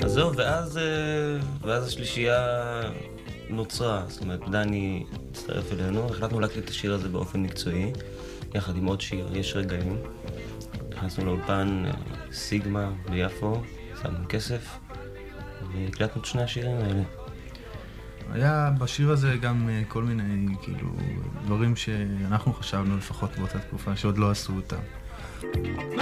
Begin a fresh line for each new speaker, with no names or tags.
אז זהו, ואז השלישייה נוצרה, זאת אומרת, דני הצטרף אלינו, החלטנו להקליט את השיר הזה באופן מקצועי, יחד עם עוד שיר, יש רגעים. נכנסנו לאולפן סיגמה ביפו, שמנו כסף, והקלטנו את שני השירים האלה.
היה בשיר הזה גם כל מיני, כאילו, דברים שאנחנו חשבנו לפחות באותה תקופה שעוד לא עשו אותם.